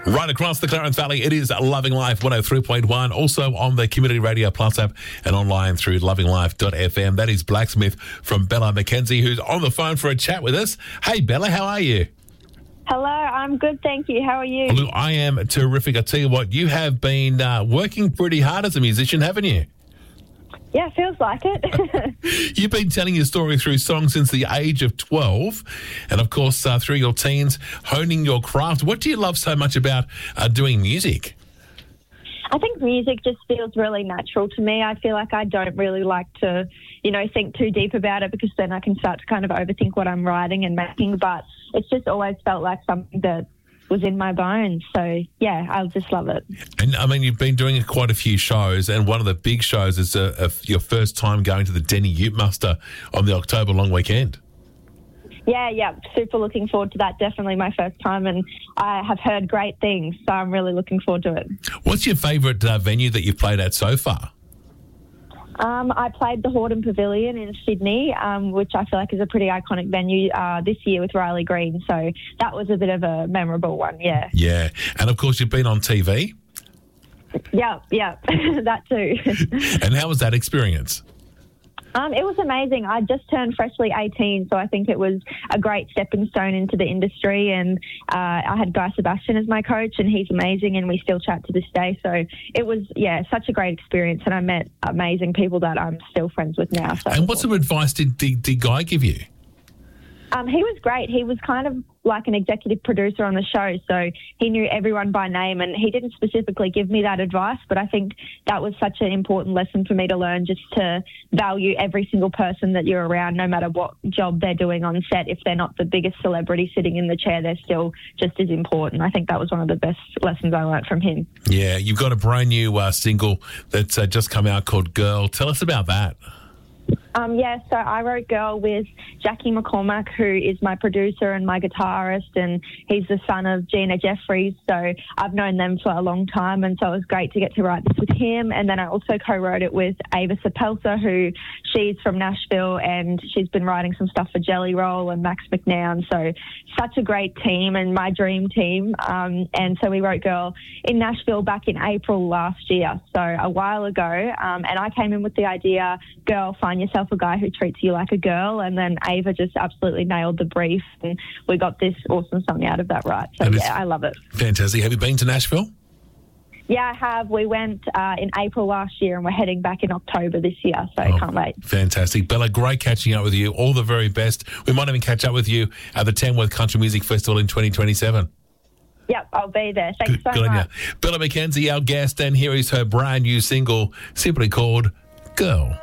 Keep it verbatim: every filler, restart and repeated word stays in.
Right across the Clarence Valley, it is Loving Life one oh three point one. Also on the Community Radio Plus app and online through loving life dot f m. That is Blacksmith from Bella McKenzie, who's on the phone for a chat with us. Hey, Bella, how are you? Hello, I'm good, thank you. How are you? Look, I am terrific. I tell you what, you have been uh, working pretty hard as a musician, haven't you? Yeah, feels like it. You've been telling your story through song since the age of twelve, and of course uh, through your teens, honing your craft. What do you love so much about uh, doing music? I think music just feels really natural to me. I feel like I don't really like to, you know, think too deep about it, because then I can start to kind of overthink what I'm writing and making, but it's just always felt like something that was in my bones. So, yeah, I just love it. And, I mean, you've been doing quite a few shows, and one of the big shows is uh, uh, your first time going to the Denny Ute Muster on the October long weekend. Yeah, yeah, super looking forward to that. Definitely my first time, and I have heard great things, so I'm really looking forward to it. What's your favourite uh, venue that you've played at so far? Um, I played the Hordern Pavilion in Sydney, um, which I feel like is a pretty iconic venue uh, this year with Riley Green. So that was a bit of a memorable one, yeah. Yeah. And, of course, you've been on T V. Yeah, yeah, that too. And how was that experience? Um, it was amazing. I just turned freshly eighteen, so I think it was a great stepping stone into the industry. And uh, I had Guy Sebastian as my coach, and he's amazing, and we still chat to this day. So it was, yeah, such a great experience, and I met amazing people that I'm still friends with now. So and what sort of advice did, did, did Guy give you? Um, he was great. He was kind of like an executive producer on the show, so he knew everyone by name, and he didn't specifically give me that advice, but I think that was such an important lesson for me to learn, just to value every single person that you're around, no matter what job they're doing on set. If they're not the biggest celebrity sitting in the chair, they're still just as important. I think that was one of the best lessons I learned from him. Yeah, you've got a brand new uh, single that's uh, just come out called Girl. Tell us about that. Um, yeah, so I wrote Girl with Jackie McCormack, who is my producer and my guitarist, and he's the son of Gina Jeffries, so I've known them for a long time, and so it was great to get to write this with him. And then I also co-wrote it with Ava Sapelsa, who she's from Nashville, and she's been writing some stuff for Jelly Roll and Max McNown, so such a great team and my dream team. Um, and so we wrote Girl in Nashville back in April last year, so a while ago, um, and I came in with the idea, girl, find yourself a guy who treats you like a girl, and then Ava just absolutely nailed the brief, and we got this awesome song out of that, right? So yeah, I love it. Fantastic. Have you been to Nashville? Yeah, I have. We went uh, in April last year, and we're heading back in October this year, so oh, can't wait. Fantastic. Bella, great catching up with you. All the very best. We might even catch up with you at the Tamworth Country Music Festival in twenty twenty-seven. Yep, I'll be there. Thanks good, so good much. On you. Bella McKenzie, our guest, and here is her brand new single, simply called Girl.